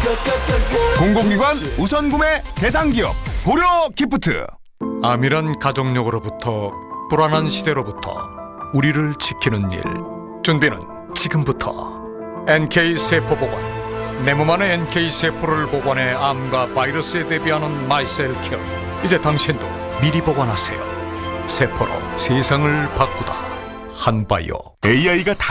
공공기관 우선 구매 대상기업 고려 기프트. 암이란 가족력으로부터 불안한 시대로부터 우리를 지키는 일, 준비는 지금부터. NK세포보관, 내 몸 안에 NK세포를 보관해 암과 바이러스에 대비하는 마이셀케어. 이제 당신도 미리 보관하세요. 세포로 세상을 바꾸다. 한바이오. AI가